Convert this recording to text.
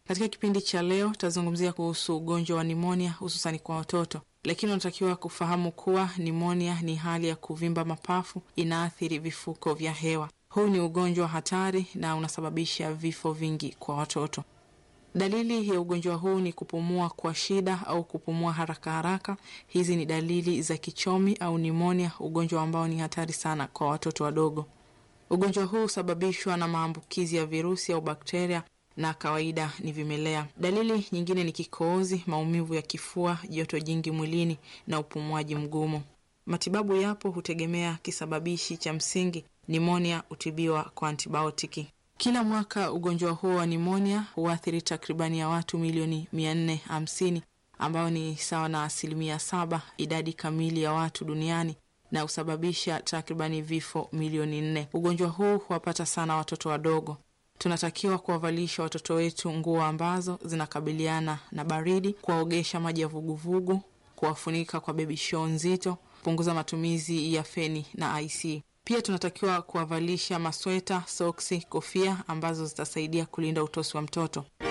Katika kipindi cha leo tutazungumzia kuhusu ugonjwa wa nimonia hususani kwa watoto. Lakini unatakiwa kufahamu kuwa nimonia ni hali ya kuvimba mapafu, inaathiri vifuko vya hewa. Huu ni ugonjwa hatari na unasababisha vifo vingi kwa watoto. Dalili ya ugonjwa huu ni kupumua kwa shida au kupumua haraka haraka. Hizi ni dalili za kichomi au nimonia, ugonjwa ambao ni hatari sana kwa watoto wadogo. Ugonjwa huu husababishwa na maambukizi ya virusi au bakteria na kawaida ni vimelea. Dalili nyingine ni kikohozi, maumivu ya kifua, joto jingi mwilini na upumuaji mgumu. Matibabu yapo, hutegemea kisababishi cha msingi. Nimonia hutibiwa kwa antibiotiki. Kila mwaka ugonjwa huo wa nimonia huathiri takribani ya watu milioni 450 ambao ni sawa na 7% idadi kamili ya watu duniani na husababisha takribani vifo milioni 4. Ugonjwa huu huwapata sana watoto wadogo. Tunatakiwa kuwavalisha watoto wetu nguo ambazo zinakabiliana na baridi, kuwaogesha maji ya vuguvugu, kuwafunika kwa baby show nzito, kupunguza matumizi ya feni na IC. Pia tunatakiwa kuwavalisha masweta, soksi, kofia ambazo zitasaidia kulinda utosi wa mtoto.